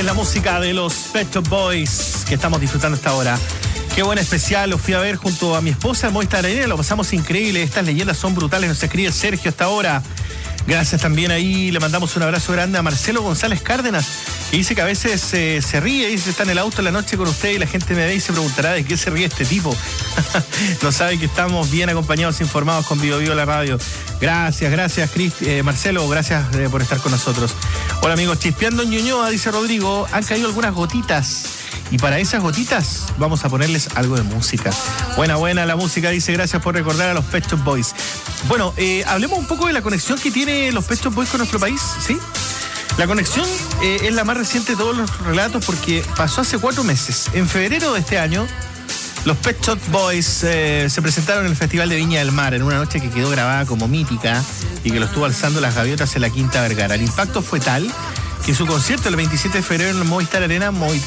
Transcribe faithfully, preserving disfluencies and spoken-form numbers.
es la música de los Pet Shop Boys que estamos disfrutando esta hora. Qué buen especial, lo fui a ver junto a mi esposa en Movistar Arena, lo pasamos increíble, estas leyendas son brutales, nos escribe Sergio hasta ahora. Gracias también ahí, le mandamos un abrazo grande a Marcelo González Cárdenas, que dice que a veces eh, se ríe, dice está en el auto en la noche con usted y la gente me ve y se preguntará de qué se ríe este tipo. No sabe que estamos bien acompañados, informados con Vivo Vivo la radio. Gracias, gracias Crist, eh, Marcelo, gracias eh, por estar con nosotros. Hola amigos, chispeando en Ñuñoa, dice Rodrigo, han caído algunas gotitas. Y para esas gotitas vamos a ponerles algo de música. Buena, buena la música, dice, gracias por recordar a los Pet Shop Boys. Bueno, eh, hablemos un poco de la conexión que tiene los Pet Shop Boys con nuestro país, ¿sí? La conexión eh, es la más reciente de todos los relatos porque pasó hace cuatro meses. En febrero de este año, los Pet Shop Boys eh, se presentaron en el Festival de Viña del Mar en una noche que quedó grabada como mítica y que lo estuvo alzando las gaviotas en la Quinta Vergara. El impacto fue tal que su concierto el veintisiete de febrero en el Movistar Arena